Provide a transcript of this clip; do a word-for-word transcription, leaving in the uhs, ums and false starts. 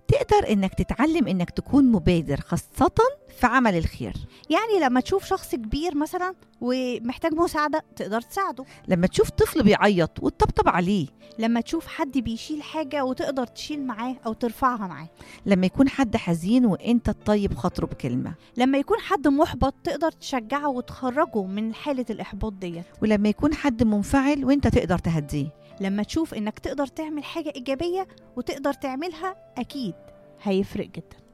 تقدر إنك تتعلم إنك تكون مبادر، خاصة في عمل الخير. يعني لما تشوف شخص كبير مثلا ومحتاج مساعدة تقدر تساعده، لما تشوف طفل بيعيط وتطبطب عليه، لما تشوف حد بيشيل حاجة وتقدر تشيل معاه أو ترفعها معاه، لما يكون حد حزين وإنت تطيب خاطره بكلمة، لما يكون حد محبط تقدر تشجعه وتخرجه من حالة الإحباط ديت، ولما يكون حد منفعل وإنت تقدر تهديه. لما تشوف إنك تقدر تعمل حاجة إيجابية وتقدر تعملها أكيد هيفرق جدا.